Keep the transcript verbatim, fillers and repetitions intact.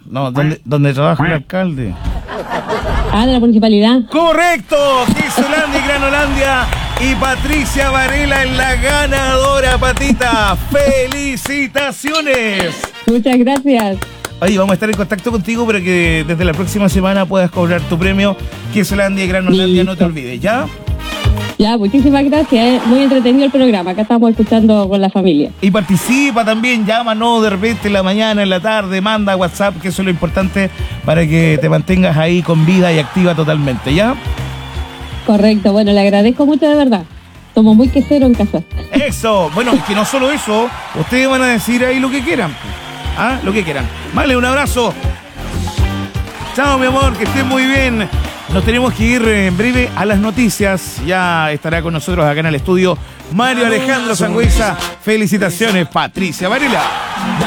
No, donde, donde trabaja el alcalde. Ah, de la municipalidad. ¡Correcto! Quesolandia y Granolandia. Y Patricia Varela es la ganadora, Patita. ¡Felicitaciones! Muchas gracias. Oye, vamos a estar en contacto contigo para que desde la próxima semana puedas cobrar tu premio. Quesolandia y Granolandia, no te olvides, ¿ya? Ya, muchísimas gracias. ¿eh? Muy entretenido el programa. Acá estamos escuchando con la familia. Y participa también, llámanos de repente en la mañana, en la tarde, manda WhatsApp, que eso es lo importante para que te mantengas ahí con vida y activa totalmente, ¿ya? Correcto, bueno, le agradezco mucho de verdad. Somos muy queseros en casa. Eso, bueno, es que no solo eso, ustedes van a decir ahí lo que quieran. ¿Ah? Lo que quieran. Vale, un abrazo. Chao, mi amor, que estés muy bien. Nos tenemos que ir en breve a las noticias. Ya estará con nosotros acá en el estudio Mario Alejandro Sangüesa. Felicitaciones, Patricia Varela.